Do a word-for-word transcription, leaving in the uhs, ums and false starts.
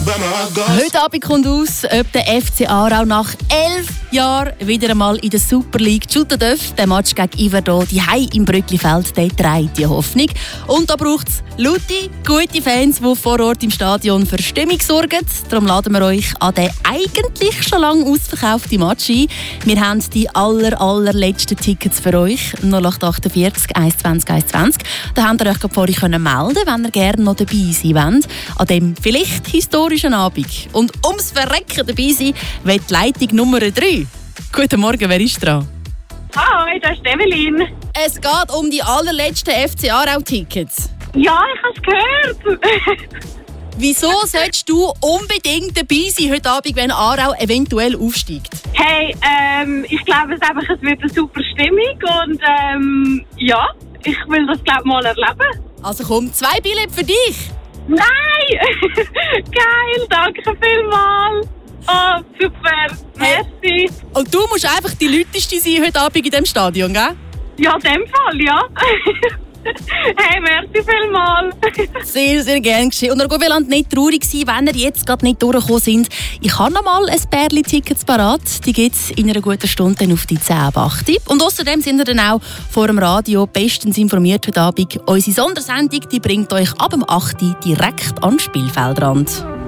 Heute Abend kommt aus, ob der F C Aarau nach elf Jahren wieder einmal in der Super League shooten darf. Der Match gegen Iverdon, die Hei im Brücklifeld, der trägt die Hoffnung. Und da braucht es laute, gute Fans, die vor Ort im Stadion für Stimmung sorgen. Darum laden wir euch an den eigentlich schon lange ausverkauften Match ein. Wir haben die aller, allerletzten Tickets für euch. null acht achtundvierzig, eins zwanzig, eins zwanzig. Da habt ihr euch gerade vorhin melden, wenn ihr gerne noch dabei sein wollt. An dem vielleicht historischen Abend. Und ums Verrecken dabei sein, will die Leitung Nummer drei. Guten Morgen, wer ist dran? Hallo, das ist Evelyn. Es geht um die allerletzten F C Aarau-Tickets. Ja, ich habe es gehört. Wieso solltest du unbedingt dabei sein heute Abend, wenn Aarau eventuell aufsteigt? Hey, ähm, ich glaube es einfach, es wird eine super Stimmung und ähm, ja, ich will das glaube mal erleben. Also komm, zwei Billette für dich. Nein! Geil, danke vielmals. Oh, super, merci. Und du musst einfach die lauteste sein heute Abend in diesem Stadion, gell? Ja, in dem Fall, ja. Hey, merci vielmals. Sehr, sehr gerne geschehen. Und ihr wollt nicht traurig sein, wenn ihr jetzt gerade nicht durchgekommen sind. Ich habe noch mal ein Pärchen Tickets parat. Die gibt es in einer guten Stunde dann auf die zehn ab acht. Und außerdem sind ihr dann auch vor dem Radio bestens informiert heute Abend. Unsere Sondersendung die bringt euch ab dem acht direkt an den Spielfeldrand.